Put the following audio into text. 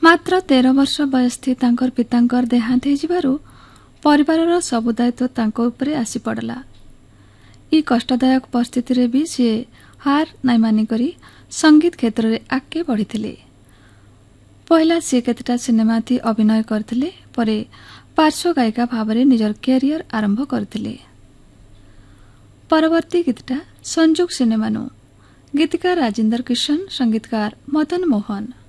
ମାତ୍ର 13 ବର୍ଷ ବୟସ୍ଥି ତାଙ୍କର ପିତାଙ୍କର ଦେହାନ୍ତ ହୋଇଯିବାରୁ ପରିବାରର ସବୁ ଦାୟିତ୍ୱ ତାଙ୍କ ଉପରେ ଆସି ପଡ଼ିଲା। ଇ କଷ୍ଟଦାୟକ ପରିସ୍ଥିତିରେ ବି ସିଏ ହାର ନାଇଁ ମାନିକରି ସଙ୍ଗୀତ କ୍ଷେତ୍ରରେ ଆଗକେ ବଢ଼ିଥିଲେ। ପହିଲା ସିଏ କେତେଟା ସିନେମା ଥି ଅଭିନୟ କରିଥିଲେ, ପରେ ପାର୍ଶ୍ୱ ଗାୟିକା ଭାବରେ ନିଜର କ୍ୟାରିୟର ଆରମ୍ଭ କରିଥିଲେ। ପରବର୍ତ୍ତୀ ଗୀତଟା ସଂଯୁଗ ସିନେମାନୁ, ଗୀତିକାର ରାଜେନ୍ଦ୍ର କିଶନ, ସଙ୍ଗୀତକାର ମଦନ ମୋହନ।